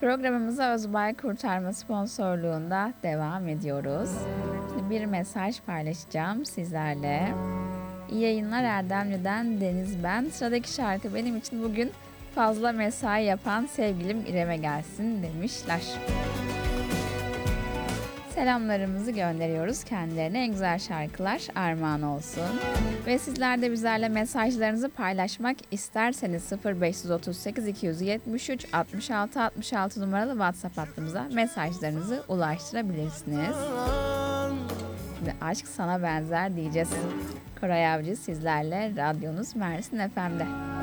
Programımıza Özbay Kurtarma sponsorluğunda devam ediyoruz. Şimdi bir mesaj paylaşacağım sizlerle. İyi yayınlar Erdemli'den Deniz ben. Sıradaki şarkı benim için bugün fazla mesai yapan sevgilim İrem'e gelsin demişler. Selamlarımızı gönderiyoruz kendilerine. En güzel şarkılar armağan olsun. Ve sizler de bizlerle mesajlarınızı paylaşmak isterseniz 0538 273 66 66 numaralı WhatsApp hattımıza mesajlarınızı ulaştırabilirsiniz. Şimdi aşk sana benzer diyeceğiz. Koray Avcı sizlerle radyonuz Mersin FM'de.